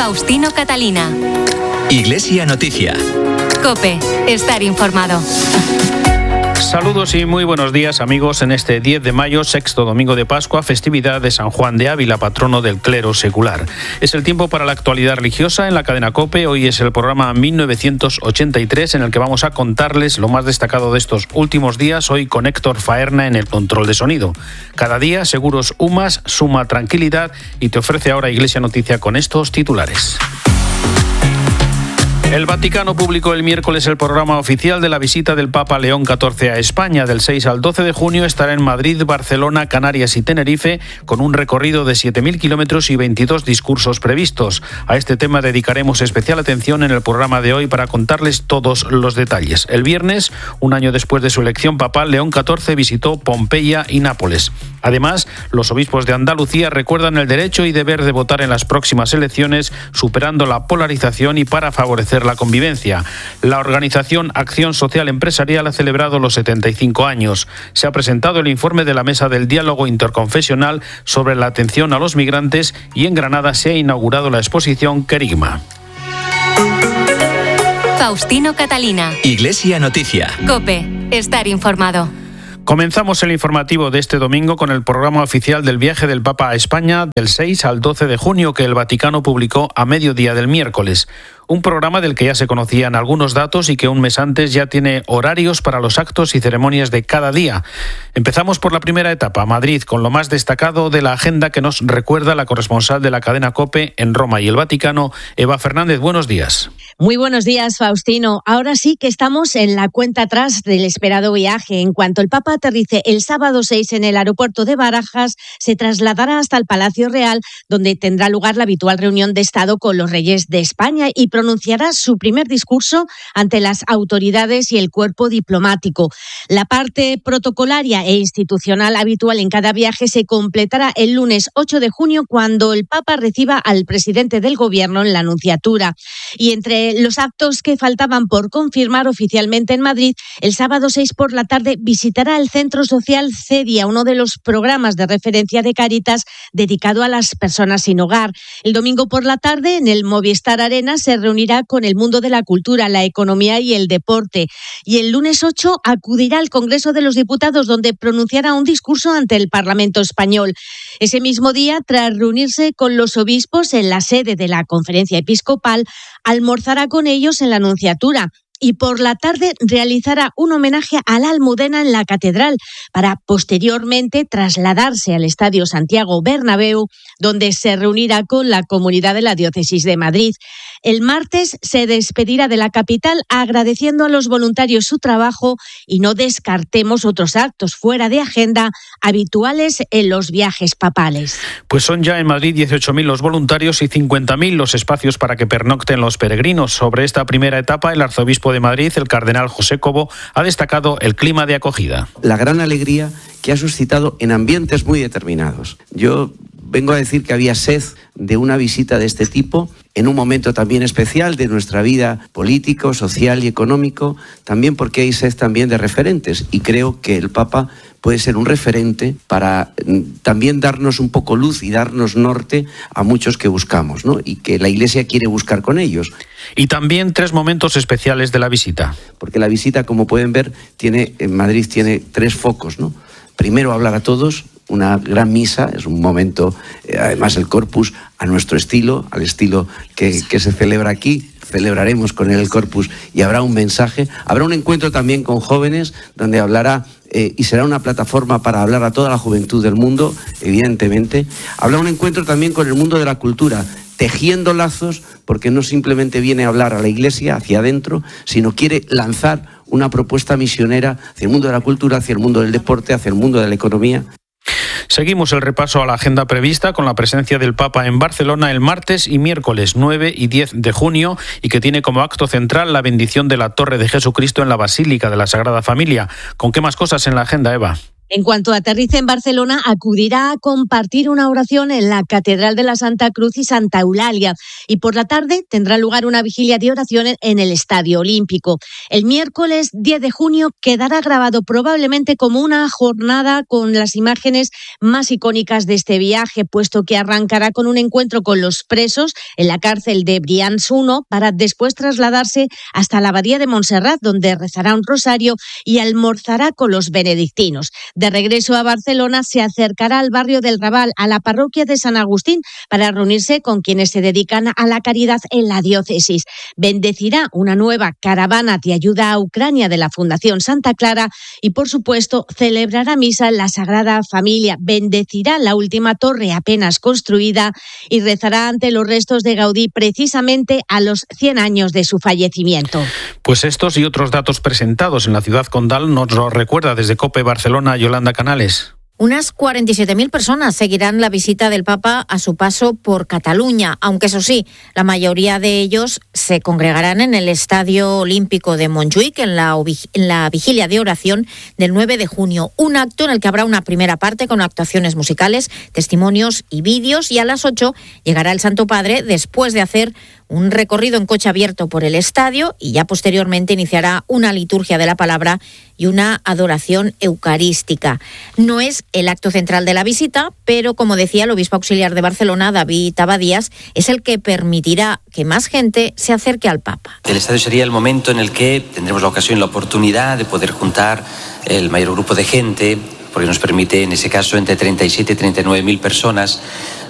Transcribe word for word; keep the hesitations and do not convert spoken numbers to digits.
Faustino Catalina. Iglesia Noticia. COPE. Estar informado. Saludos y muy buenos días, amigos, en este diez de mayo, sexto domingo de Pascua, festividad de San Juan de Ávila, patrono del clero secular. Es el tiempo para la actualidad religiosa en la cadena COPE. Hoy es el programa mil novecientos ochenta y tres en el que vamos a contarles lo más destacado de estos últimos días, hoy con Héctor Faerna en el control de sonido. Cada día, Seguros Umas suma tranquilidad y te ofrece ahora Iglesia Noticia con estos titulares. El Vaticano publicó el miércoles el programa oficial de la visita del Papa León catorce a España. Del seis al doce de junio estará en Madrid, Barcelona, Canarias y Tenerife, con un recorrido de siete mil kilómetros y veintidós discursos previstos. A este tema dedicaremos especial atención en el programa de hoy para contarles todos los detalles. El viernes, un año después de su elección papal, León catorce visitó Pompeya y Nápoles. Además, los obispos de Andalucía recuerdan el derecho y deber de votar en las próximas elecciones, superando la polarización y para favorecer la convivencia. La organización Acción Social Empresarial ha celebrado los setenta y cinco años. Se ha presentado el informe de la Mesa del Diálogo Interconfesional sobre la atención a los migrantes y en Granada se ha inaugurado la exposición Querigma. Faustino Catalina. Iglesia Noticia. COPE. Estar informado. Comenzamos el informativo de este domingo con el programa oficial del viaje del Papa a España del seis al doce de junio que el Vaticano publicó a mediodía del miércoles. Un programa del que ya se conocían algunos datos y que un mes antes ya tiene horarios para los actos y ceremonias de cada día. Empezamos por la primera etapa, Madrid, con lo más destacado de la agenda que nos recuerda la corresponsal de la cadena COPE en Roma y el Vaticano, Eva Fernández. Buenos días. Muy buenos días, Faustino. Ahora sí que estamos en la cuenta atrás del esperado viaje. En cuanto el Papa aterrice el sábado seis en el aeropuerto de Barajas, se trasladará hasta el Palacio Real, donde tendrá lugar la habitual reunión de Estado con los reyes de España y pronunciará su primer discurso ante las autoridades y el cuerpo diplomático. La parte protocolaria e institucional habitual en cada viaje se completará el lunes ocho de junio cuando el Papa reciba al presidente del Gobierno en la Nunciatura. Y entre los actos que faltaban por confirmar oficialmente en Madrid, el sábado seis por la tarde visitará el Centro Social Cedia, uno de los programas de referencia de Cáritas dedicado a las personas sin hogar. El domingo por la tarde, en el Movistar Arena, se reunirá con el mundo de la cultura, la economía y el deporte. Y el lunes ocho acudirá al Congreso de los Diputados, donde pronunciará un discurso ante el Parlamento español. Ese mismo día, tras reunirse con los obispos en la sede de la Conferencia Episcopal, almorzará con ellos en la Nunciatura. Y por la tarde realizará un homenaje a la Almudena en la Catedral para posteriormente trasladarse al Estadio Santiago Bernabéu, donde se reunirá con la comunidad de la Diócesis de Madrid. El martes se despedirá de la capital agradeciendo a los voluntarios su trabajo y no descartemos otros actos fuera de agenda habituales en los viajes papales. Pues son ya en Madrid dieciocho mil los voluntarios y cincuenta mil los espacios para que pernocten los peregrinos. Sobre esta primera etapa, el arzobispo de Madrid, el cardenal José Cobo, ha destacado el clima de acogida. La gran alegría que ha suscitado en ambientes muy determinados. Yo vengo a decir que había sed de una visita de este tipo en un momento también especial de nuestra vida político, social y económico, también porque hay sed también de referentes y creo que el Papa puede ser un referente para también darnos un poco luz y darnos norte a muchos que buscamos, ¿no? Y que la Iglesia quiere buscar con ellos. Y también tres momentos especiales de la visita. Porque la visita, como pueden ver, tiene en Madrid tiene tres focos, ¿no? Primero, hablar a todos, una gran misa, es un momento, eh, además el Corpus a nuestro estilo, al estilo que, que se celebra aquí. Celebraremos con él el Corpus y habrá un mensaje. Habrá un encuentro también con jóvenes donde hablará eh, y será una plataforma para hablar a toda la juventud del mundo, evidentemente. Habrá un encuentro también con el mundo de la cultura, tejiendo lazos, porque no simplemente viene a hablar a la Iglesia hacia adentro, sino quiere lanzar una propuesta misionera hacia el mundo de la cultura, hacia el mundo del deporte, hacia el mundo de la economía. Seguimos el repaso a la agenda prevista con la presencia del Papa en Barcelona el martes y miércoles nueve y diez de junio y que tiene como acto central la bendición de la Torre de Jesucristo en la Basílica de la Sagrada Familia. ¿Con qué más cosas en la agenda, Eva? En cuanto aterrice en Barcelona, acudirá a compartir una oración en la Catedral de la Santa Cruz y Santa Eulalia. Y por la tarde tendrá lugar una vigilia de oración en el Estadio Olímpico. El miércoles diez de junio quedará grabado probablemente como una jornada con las imágenes más icónicas de este viaje, puesto que arrancará con un encuentro con los presos en la cárcel de Brians uno para después trasladarse hasta la abadía de Montserrat, donde rezará un rosario y almorzará con los benedictinos. De regreso a Barcelona se acercará al barrio del Raval, a la parroquia de San Agustín, para reunirse con quienes se dedican a la caridad en la diócesis. Bendecirá una nueva caravana de ayuda a Ucrania de la Fundación Santa Clara y, por supuesto, celebrará misa en la Sagrada Familia. Bendecirá la última torre apenas construida y rezará ante los restos de Gaudí precisamente a los cien años de su fallecimiento. Pues estos y otros datos presentados en la ciudad condal nos lo recuerda desde COPE Barcelona Yolanda Canales. Unas cuarenta y siete mil personas seguirán la visita del Papa a su paso por Cataluña, aunque eso sí, la mayoría de ellos se congregarán en el Estadio Olímpico de Montjuïc en la, en la vigilia de oración del nueve de junio. Un acto en el que habrá una primera parte con actuaciones musicales, testimonios y vídeos, y a las ocho llegará el Santo Padre después de hacer un recorrido en coche abierto por el estadio y ya posteriormente iniciará una liturgia de la palabra y una adoración eucarística. No es el acto central de la visita, pero como decía el obispo auxiliar de Barcelona, David Abadías, es el que permitirá que más gente se acerque al Papa. El estadio sería el momento en el que tendremos la ocasión y la oportunidad de poder juntar el mayor grupo de gente, porque nos permite en ese caso entre treinta y siete y treinta y nueve mil personas,